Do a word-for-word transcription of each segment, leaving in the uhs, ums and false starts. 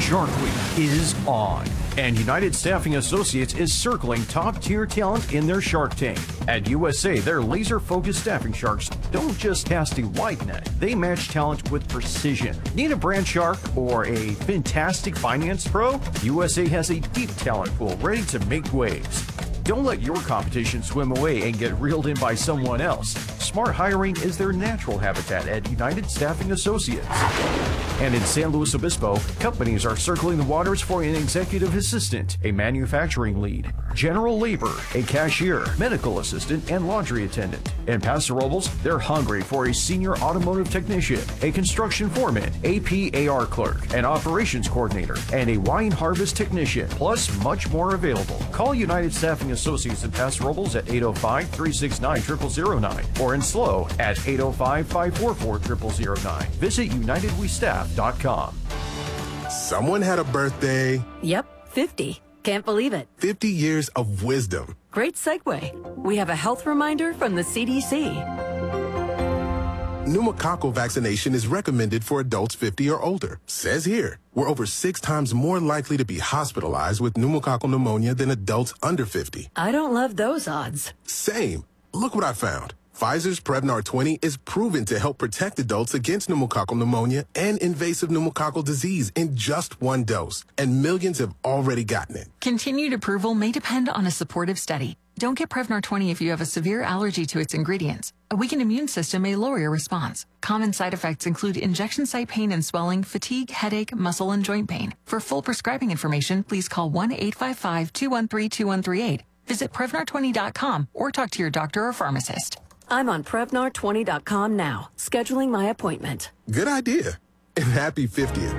Shark Week is on, and United Staffing Associates is circling top-tier talent in their Shark Tank. At U S A, their laser-focused staffing sharks don't just cast a wide net, they match talent with precision. Need a brand shark or a fantastic finance pro? U S A has a deep talent pool ready to make waves. Don't let your competition swim away and get reeled in by someone else. Smart hiring is their natural habitat at United Staffing Associates. And in San Luis Obispo, companies are circling the waters for an executive assistant, a manufacturing lead, general labor, a cashier, medical assistant, and laundry attendant. In Paso Robles, they're hungry for a senior automotive technician, a construction foreman, A P A R clerk, an operations coordinator, and a wine harvest technician, plus much more available. Call United Staffing Associates in Paso Robles at eight oh five, three six nine, zero zero zero nine or in SLO at eight oh five, five four four, zero zero zero nine. Visit united we staff dot com. Someone had a birthday. Yep, fifty. Can't believe it. fifty years of wisdom. Great segue. We have a health reminder from the C D C. Pneumococcal vaccination is recommended for adults fifty or older. Says here, we're over six times more likely to be hospitalized with pneumococcal pneumonia than adults under fifty. I don't love those odds. Same. Look what I found. Pfizer's Prevnar twenty is proven to help protect adults against pneumococcal pneumonia and invasive pneumococcal disease in just one dose, and millions have already gotten it. Continued approval may depend on a supportive study. Don't get Prevnar twenty if you have a severe allergy to its ingredients. A weakened immune system may lower your response. Common side effects include injection site pain and swelling, fatigue, headache, muscle, and joint pain. For full prescribing information, please call one eight five five, two one three, two one three eight. Visit Prevnar twenty dot com or talk to your doctor or pharmacist. I'm on Prevnar twenty dot com now, scheduling my appointment. Good idea. And happy fiftieth.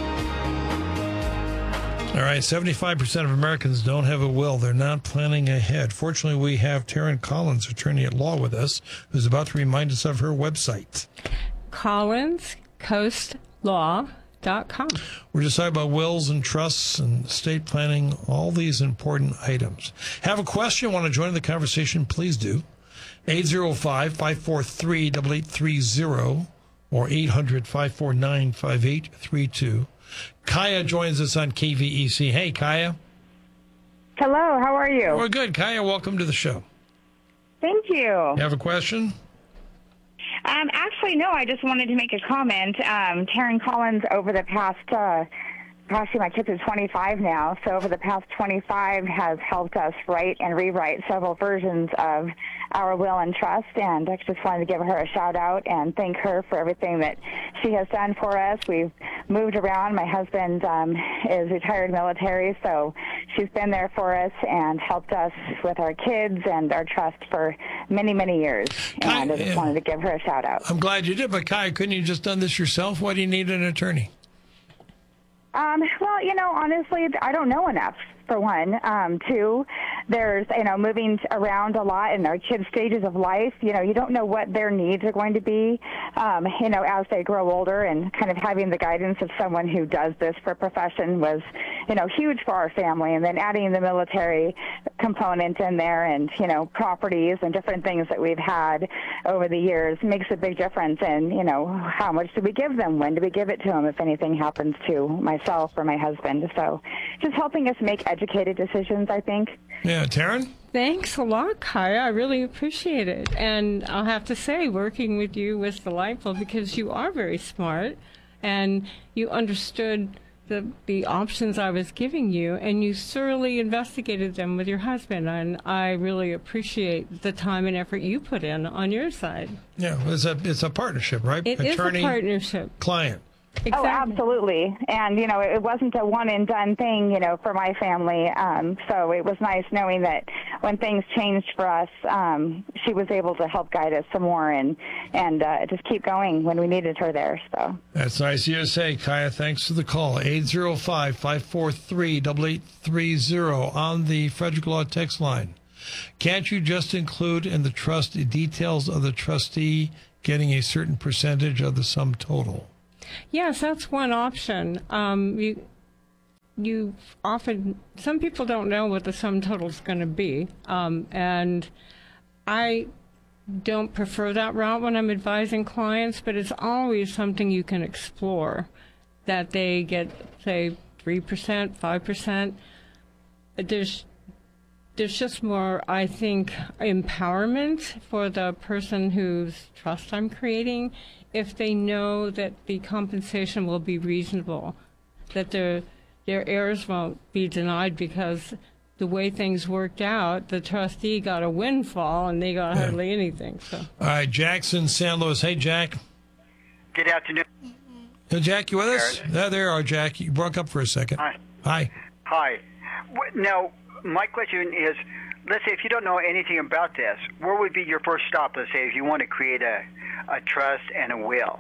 All right, seventy-five percent of Americans don't have a will. They're not planning ahead. Fortunately, we have Taryn Collins, attorney at law, with us, who's about to remind us of her website. Collins Coast Law dot com. We're just talking about wills and trusts and estate planning, all these important items. Have a question, want to join the conversation, please do. eight oh five, five four three, eight eight three oh or eight hundred, five four nine, five eight three two. Kaya joins us on K V E C. Hey, Kaya. Hello, how are you? We're good. Kaya, welcome to the show. Thank you. You have a question? Um, actually, no, I just wanted to make a comment. Um, Taryn Collins, over the past, uh, actually my kids are twenty-five now, so over the past twenty-five has helped us write and rewrite several versions of our will and trust, and I just wanted to give her a shout out and thank her for everything that she has done for us. We've moved around. My husband um, is retired military, so she's been there for us and helped us with our kids and our trust for many, many years, and I just wanted to give her a shout out. I'm glad you did, but Kaya, couldn't you just done this yourself? Why do you need an attorney? Um, well, you know, honestly, I don't know enough, for one. Um, two, there's, you know, moving around a lot in our kids' stages of life. You know, you don't know what their needs are going to be, um, you know, as they grow older, and kind of having the guidance of someone who does this for a profession was, you know, huge for our family. And then adding the military component in there and, you know, properties and different things that we've had over the years makes a big difference in, you know, how much do we give them? When do we give it to them if anything happens to myself or my husband? So just helping us make educated decisions, I think. Yeah, Taryn? Thanks a lot, Kaya. I really appreciate it. And I'll have to say, working with you was delightful because you are very smart and you understood the the options I was giving you, and you thoroughly investigated them with your husband, and I really appreciate the time and effort you put in on your side. Yeah, it's a it's a partnership, right? It Attorney, is a partnership. Client. Exactly. Oh, absolutely. And, you know, it wasn't a one-and-done thing, you know, for my family. Um, so it was nice knowing that when things changed for us, um, she was able to help guide us some more and, and uh, just keep going when we needed her there. So That's nice of you to say, Kaya. Thanks for the call. eight oh five, five four three, eight eight three oh on the Frederick Law text line. Can't you just include in the trust the details of the trustee getting a certain percentage of the sum total? Yes, that's one option. Um, you, you often, some people don't know what the sum total is going to be, um, and I don't prefer that route when I'm advising clients, but it's always something you can explore, that they get, say, three percent, five percent. There's there's just more, I think, empowerment for the person whose trust I'm creating if they know that the compensation will be reasonable, that their their heirs won't be denied because the way things worked out, the trustee got a windfall and they got hardly anything. So. All right, Jackson, San Luis. Hey, Jack. Good afternoon. Hey, Jack, you with us? Yeah, there you are, Jack. You broke up for a second. Hi. Hi. Hi. Now, my question is, let's say if you don't know anything about this, where would be your first stop, let's say, if you want to create a, a trust and a will?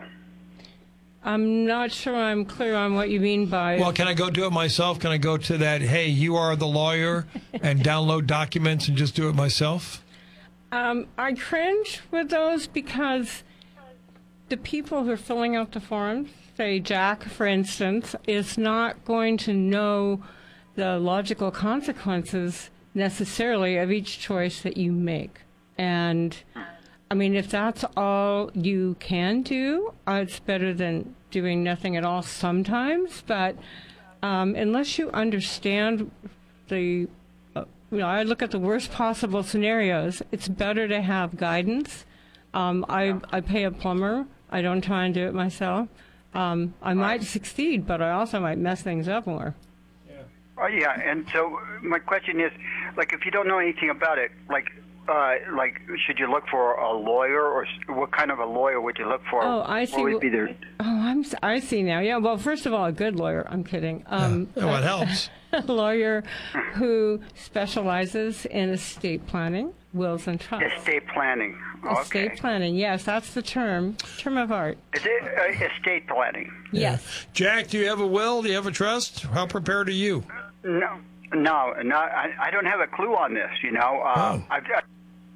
I'm not sure I'm clear on what you mean by... Well, can I go do it myself? Can I go to that, hey, you are the lawyer, and download documents and just do it myself? Um, I cringe with those because the people who are filling out the forms, say Jack, for instance, is not going to know the logical consequences necessarily of each choice that you make. And... I mean, if that's all you can do, uh, it's better than doing nothing at all sometimes. But um, unless you understand the, uh, you know, I look at the worst possible scenarios, it's better to have guidance. Um, I, I pay a plumber. I don't try and do it myself. Um, I might succeed, but I also might mess things up more. Oh, yeah. And so my question is, like, if you don't know anything about it, like, Uh, like, should you look for a lawyer, or what kind of a lawyer would you look for? Oh, I see. What would be their... Oh, I'm. I see now. Yeah. Well, first of all, a good lawyer. I'm kidding. Um, yeah. Well, it helps. A lawyer who specializes in estate planning, wills and trusts. Estate planning. Okay. Estate planning. Yes, that's the term. Term of art. Is it uh, estate planning? Yes. Jack, do you have a will? Do you have a trust? How prepared are you? No. No, no, I, I don't have a clue on this. You know, uh, oh. I've, I,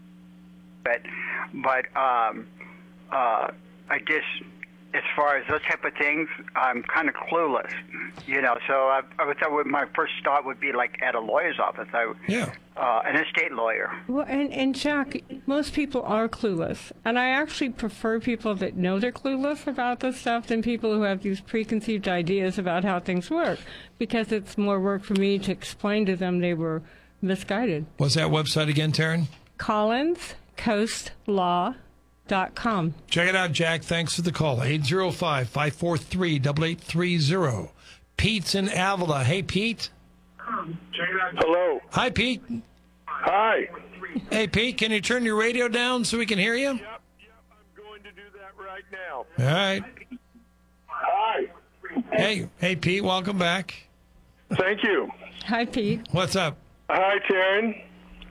but, but um, uh, I just, as far as those type of things, I'm kind of clueless. You know, so I, I would say my first thought would be like at a lawyer's office. I, yeah. Uh, an estate lawyer. Well, and, and Jack, most people are clueless. And I actually prefer people that know they're clueless about this stuff than people who have these preconceived ideas about how things work, because it's more work for me to explain to them they were misguided. What's that website again, Taryn? Collins Coast Law dot com. Check it out, Jack. Thanks for the call. eight zero five, five four three, eight eight three zero. Pete's in Avila. Hey, Pete. Hello. Hi, Pete. Hi. Hey, Pete, can you turn your radio down so we can hear you? Yep, yep, I'm going to do that right now. All right. Hi. Hey, hey, Pete, welcome back. Thank you. Hi, Pete. What's up? Hi, Taryn.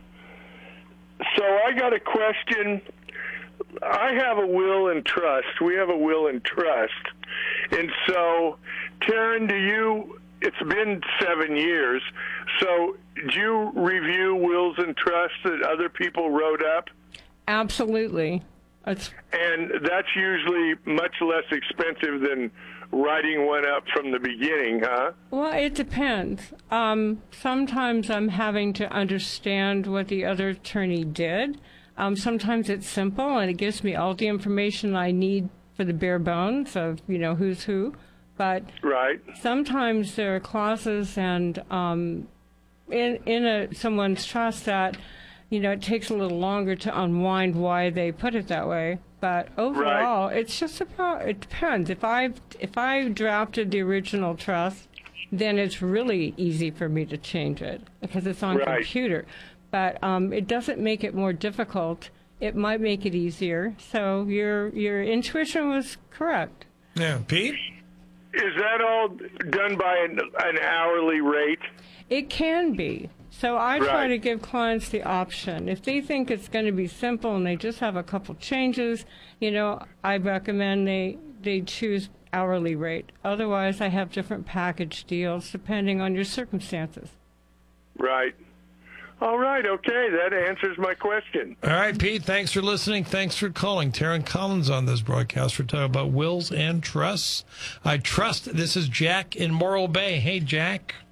So I got a question. I have a will and trust. We have a will and trust. And so, Taryn, do you, it's been seven years, so do you review wills and trusts that other people wrote up? Absolutely. It's... And that's usually much less expensive than writing one up from the beginning, huh? Well, it depends. Um, sometimes I'm having to understand what the other attorney did. Um, sometimes it's simple, and it gives me all the information I need for the bare bones of, you know, who's who. But right. Sometimes there are clauses and um, in in a, someone's trust that, you know, it takes a little longer to unwind why they put it that way. But overall, right. It's just about, it depends. If I if I drafted the original trust, then it's really easy for me to change it because it's on right. computer. But um, it doesn't make it more difficult. It might make it easier. So your your intuition was correct. Yeah, Pete? Is that all done by an, an hourly rate? It can be. So I try right. to give clients the option. If they think it's going to be simple and they just have a couple changes, you know, I recommend they, they choose hourly rate. Otherwise, I have different package deals depending on your circumstances. Right. All right, okay, that answers my question. All right, Pete, thanks for listening. Thanks for calling. Taryn Collins on this broadcast. We're talking about wills and trusts. I trust this is Jack in Morro Bay. Hey, Jack.